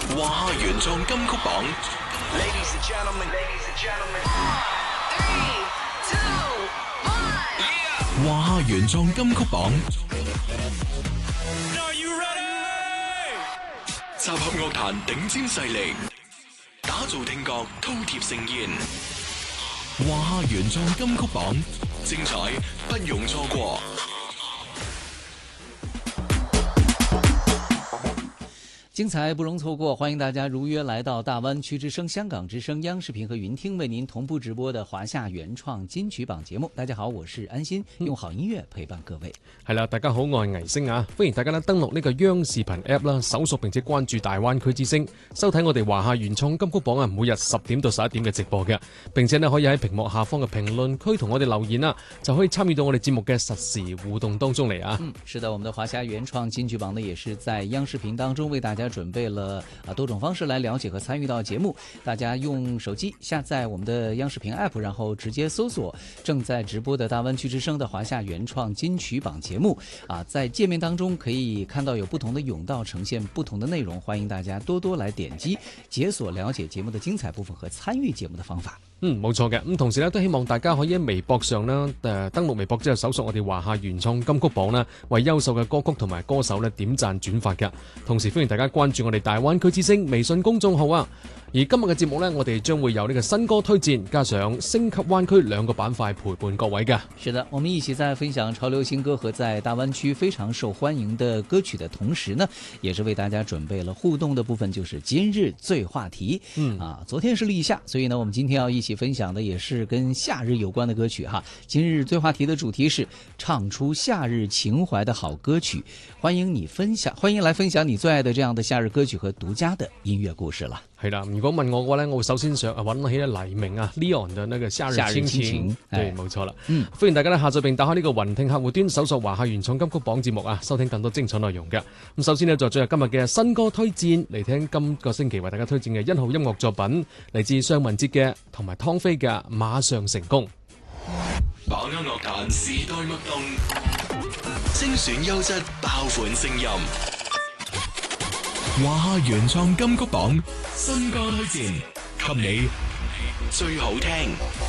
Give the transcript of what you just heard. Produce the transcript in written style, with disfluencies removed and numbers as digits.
華夏原創金曲榜。 Ladies and gentlemen, 華夏原創金曲榜。 are you ready？ 集合樂壇頂尖勢力，打造聽覺饕餮盛宴。華夏原創金曲榜，精彩不容錯過。 精彩不容錯過，歡迎大家如約來到大灣區之聲、香港之聲、央視頻和雲聽為您同步直播的華夏原創金曲榜節目。大家好，我是安心，用好音樂陪伴各位。 係啦，大家好，我係倪星啊，歡迎大家咧登錄呢個央視頻 App 啦，搜索並且關注大灣區之聲，收睇我哋華夏原創金曲榜啊，每日10點到11點嘅直播嘅，並且咧可以喺屏幕下方嘅評論區同我哋留言啦，就可以參與到我哋節目嘅實時互動當中嚟啊。 是的，我們的華夏原創金曲榜呢，也是在央視頻當中為大家準備了多種方式來了解和參與到節目。大家用手機下載我們的央視頻 App， 然後直接搜索正在直播的大灣區之聲的華夏原創金曲榜節目啊，在界面當中可以看到有不同的甬道呈現不同的內容，歡迎大家多多來點擊解鎖了解節目的精彩部分和參與節目的方法。 冇錯嘅，咁同時咧都希望大家可以喺微博上啦，登錄微博之後搜索我哋華夏原創金曲榜啦，為優秀嘅歌曲同埋歌手咧點讚轉發嘅。同時歡迎大家關注我哋大灣區之聲微信公眾號啊。而今日嘅節目呢，我哋將會有呢個新歌推薦，加上升級灣區兩個板塊陪伴各位嘅。 是的，我們一起在分享潮流新歌和在大灣區非常受歡迎的歌曲的同時呢，也是為大家準備了互動的部分，就是今日最話題。昨天是立夏，所以呢，我們今天要一起分享的也是跟夏日有關的歌曲哈。今日最話題的主題是唱出夏日情懷的好歌曲，歡迎來分享你最愛的這樣的夏日歌曲和獨家的音樂故事了。 係啦，如果問我嘅話咧，我會首先想揾起黎明啊 Leon 嘅那個夏日親情，對，冇錯啦。歡迎大家咧下載並打開呢個雲聽客戶端，搜索華夏原創金曲榜節目啊，收聽更多精彩內容嘅。咁首先呢，就進入今日嘅新歌推薦，嚟聽今個星期為大家推薦嘅1號音樂作品，嚟自尚雯婕嘅同埋湯菲嘅《馬上成功》。 把握樂壇時代脈動，精選優質爆款聲音。華夏原創金曲榜新歌推薦，給你最好聽。